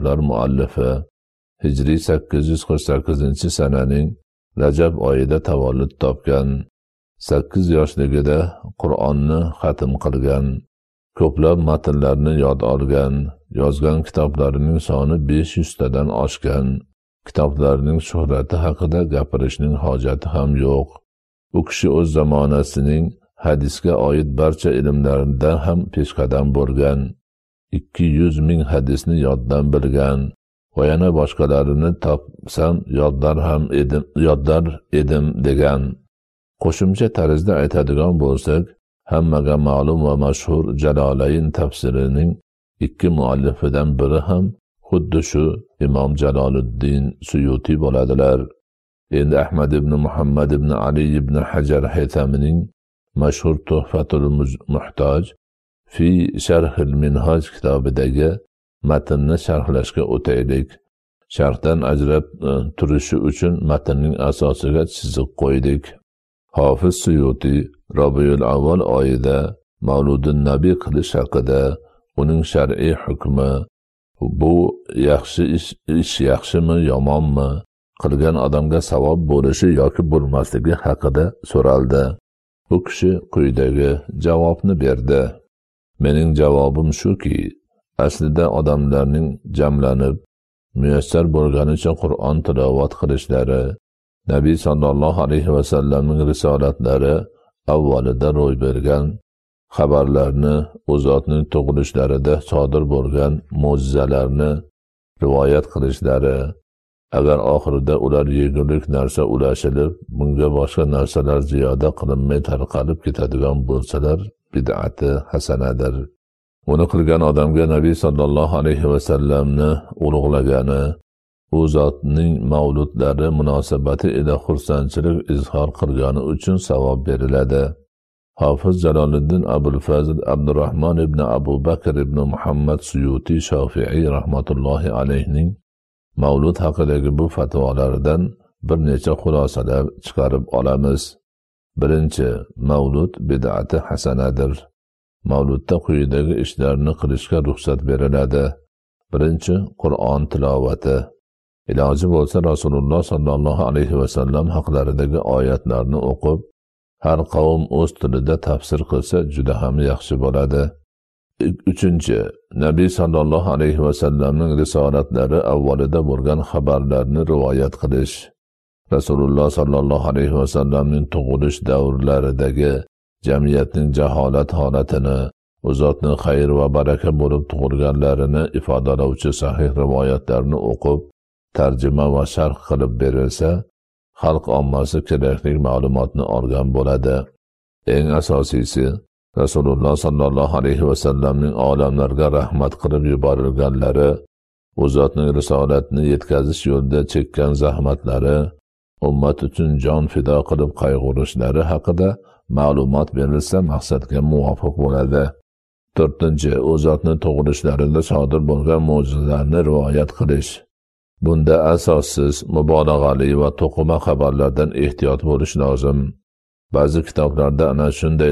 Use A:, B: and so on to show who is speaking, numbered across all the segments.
A: kitoblar muallifi, hijriy 848-sananing Rajab oyida tavallud topgan, 8 yoshligida Qur'onni xatm qilgan, ko'plab matnlarni yod olgan, yozgan kitoblarining soni 500 tadan oshgan. Kitoblarining shuhrati haqida gapirishning hojati ham yo'q. U kishi o'z zamonasining hadisga oid barcha ilmlarida ham peshqadam bo'lgan. 200 ming hadisni yoddan bilgan va yana boshqalarini topsam yodlar edim degan. Qo'shimcha tarzda aytadigan bo'lsak, hammaga ma'lum va mashhur Jalolayn tafsirining 2 muallifidan biri ham xuddi shu Imom Jaloliddin Suyuti bo'ladilar. Endi Ahmad ibn Muhammad ibn Ali ibn Hajar Haytamining mashhur Tuhfatul Muhtoj fi Sharhil Minhaj kitobidagi matnni sharhlashga o'taylik. Sharhdan ajrab turishi uchun matnning asosiga chiziq qo'ydik. Hofiz Suyuti Rabiul Avval oyida Mavludun Nabiy qilish haqida, uning shar'iy hukmi, bu yaxshi ish yaxshimi yomonmi, qilgan odamga savob bo'lishi yoki bo'lmasligi haqida so'raldi. U kishi quyidagi javobni berdi. Mening javobim shuki, aslida odamlarning jamlanib, muyassar bo'lganicha Qur'on tilovat qilishlari, Nabiy sallallohu alayhi va sallamning risolatlari avvalida ro'y bergan xabarlarni, u zotning tug'ilishlarida sodir bo'lgan mo'jizalarni rivoyat qilishlari, agar oxirida ular yegulik narsa ulashilib, bunga boshqa narsalar ziyoda qilinmay tarqalib ketadigan bo'lsalar, bid'ati hasanadir. Uni qilgan odamga Nabiy sallallohu alayhi va sallamni ulug'lagani, u zotning mavludlari munosabati ila xursandchilik izhor qilgani uchun savob beriladi. Hofiz Jaloliddin Abul Fazl Abdurrahmon ibn Abu Bakr ibn Muhammad Suyuti Shofi'i rahmatullohi alayhining mavlud haqidagi bu fatvolaridan bir necha xulosalar chiqarib olamiz. Birinchi, mavlud bid'ati hasanadir. Mavludda quyidagi ishlarni qilishga ruxsat beriladi. Birinchi, Qur'on tilovati. Iloji bo'lsa Rasululloh sallallohu alayhi va sallam haqlaridagi oyatlarni o'qib, har qavm o'z tilida tafsir qilsa juda ham yaxshi bo'ladi. Uchinchi, Nabiy sallallohu alayhi va sallamning risolatlari avvalida bo'lgan xabarlarni rivoyat qilish. Rasululloh sallallohu alayhi va sallamning tug'ilish davrlaridagi jamiyatning jaholat holatini, u zotning xayr va baraka bo'lib tug'ilganlarini ifodalovchi sahih rivoyatlarni o'qib, tarjima va sharh qilib berilsa, xalq ommasi kerakli ma'lumotni olgan bo'ladi. Eng asosiysi, Rasululloh sallallohu alayhi va sallamning olamlarga rahmat qilib yuborilganlari, u zotning risolatini yetkazish yo'lida chekkan zahmatlari, ummat uchun jon fido qilib qayg'urishlari haqida ma'lumot berilsa maqsadga muvofiq bo'ladi. To'rtinchi, u zotning tug'ilishlarida sodir bo'lgan mo'jizalarni rivoyat qilish. Bunda asossiz, mubolag'ali va to'qima xabarlardan ehtiyot bo'lish lozim. Ba'zi kitoblarda ana shunday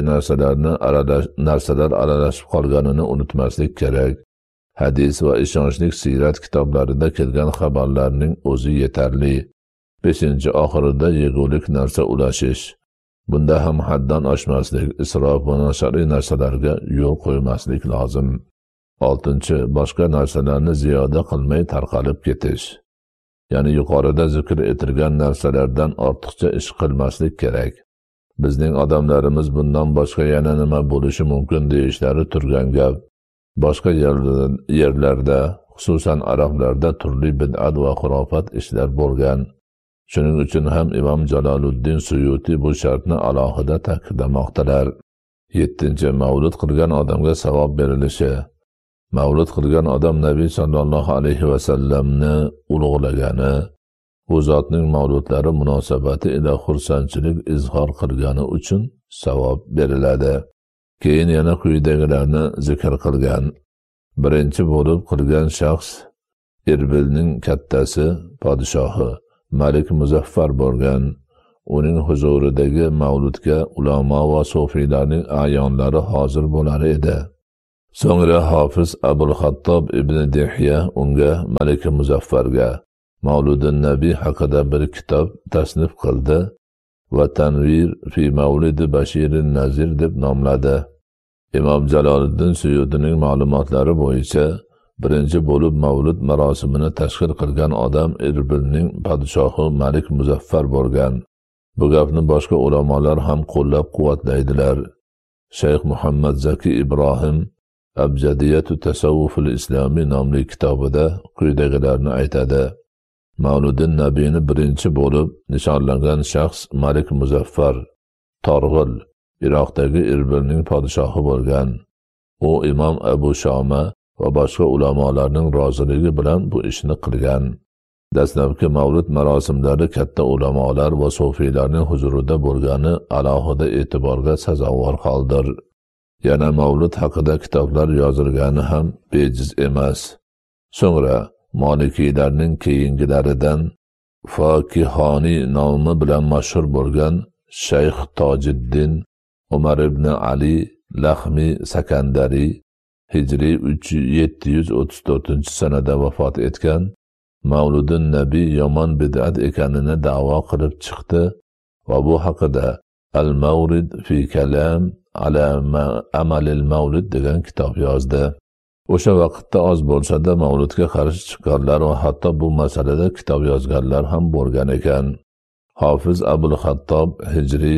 A: narsalar aralashib qolganini unutmaslik kerak. Hadis va ishonchli siyrat kitoblarida kelgan xabarlarning o'zi yetarli. 5. Oxirida yegulik narsa ulashish. Bunda ham haddan oshmaslik, isrof va noshariy narsalarga yo'l qo'ymaslik lozim. 6. Boshqa narsalarni ziyoda qilmay tarqalib ketish. Ya'ni yuqorida zikr etilgan narsalardan ortiqcha ish qilmaslik kerak. Bizning odamlarimiz bundan boshqa yana nima bo'lishi mumkin deyishlari turgan gap. Boshqa yerlarda, xususan arablarda turli bid'at va xurofat ishlar bo'lgan. Shuning uchun ham Imom Jaloliddin Suyuti bu shartni alohida ta'kidlamoqdalar. 7. Mavlud qilgan odamga savob berilishi. Mavlud qilgan odam Nabiy sallallohu alayhi va sallamni ulug'lagani, u zotning mavludlari munosabati ila xursandchilik izhor qilgani uchun savob beriladi. Keyin yana quyidagilarni zikr qilgan. Birinchi bo'lib qilgan shaxs Erbilning kattasi, podshohi Malik Muzaffar bo'lgan. Uning huzuridagi mavludga ulamo va sufiylarning ayonlari hozir bo'lar edi. So'ngra Hofiz Abul Xattob ibn Dihya unga Malika Muzaffarga Mavludun Nabiy haqida bir kitob tasnif qildi va Tanvir fi Mavlidi Bashirin Nazir deb nomladi. Imom Jaloliddin Suyutining ma'lumotlari bo'yicha birinchi bo'lib Mavlud marosimini tashkil qilgan odam Irbilning podshohi Malik Muzaffar bo'lgan. Bu gapni boshqa ulamolar ham qo'llab-quvvatlaydilar. Shayx Muhammad Zaki Ibrohim Abjadiyatu Tasawwuful Islomiy nomli kitobida quyidagilarni aytadi. Mavludin Nabiyni birinchi bo'lib nishonlangan shaxs Malik Muzaffar Torg'il, Iroqdagi Irbilning podshohi bo'lgan. U Imom Abu Shoma va boshqa ulamolarning roziligi bilan bu ishni qilgan. Dastlabki Mavlud marosimlari katta ulamolar va sufiylarning huzurida bo'lgani alohida e'tiborga sazovor holdir. Yana Mavlud haqida kitoblar yozilgani ham bejiz emas. So'ngra Molikiylarning keyingilaridan Fokihoniy nomi bilan mashhur bo'lgan Shayx Tojiddin Umar ibn Ali Lahmi Sakandari Hijriy 734-sanada vafot etgan. Mavludun Nabiy yomon bid'at ekanini da'vo qilib chiqdi va bu haqida Al-Mawrid fi Kalam ala Amalil Mawlid degan kitob yozdi. O'sha vaqtda oz bo'lsa-da Mavludga qarshi chiqqanlar va hatto bu masalada kitob yozganlar ham bo'lgan ekan. Hofiz Abul Xattob Hijriy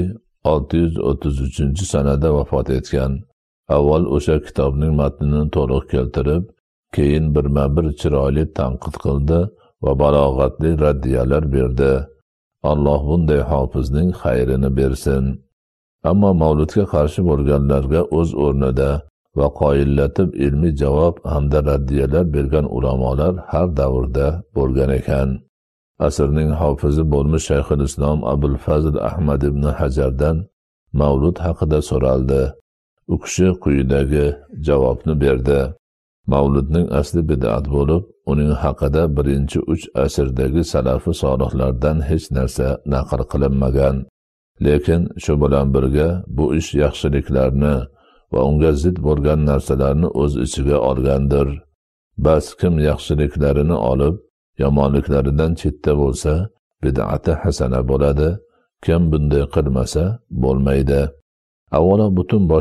A: 633-sanada vafot etgan. Avval o'sha kitobning matnini to'liq keltirib, keyin birma-bir chiroyli tanqid qildi va balog'atli raddiyalar berdi. Alloh bunday hofizning xayrini bersin. Ammo Mavludga qarshi bo'lganlarga o'z o'rnida va qoyillatib ilmiy javob hamda raddiyalar bergan ulamolar har davrda bo'lgan ekan. Asrning hofizi bo'lmish Shayxul Islom Abul Fazl Ahmad ibn Hajardan Mavlud haqida so'raldi. U kishi quyidagi javobni berdi. Mavludning asli bid'at bo'lib, uning haqida birinchi 3 asrdagi salafi solihlardan hech narsa naql qilinmagan. Lekin shu bilan birga bu ish yaxshiliklarni va unga zid bo'lgan narsalarni o'z ichiga olgandir. Bas kim yaxshiliklarini olib, yomonliklaridan chetda bo'lsa, bid'ati hasana bo'ladi. Kim bunday qilmasa bo'lmaydi. Avvalo butun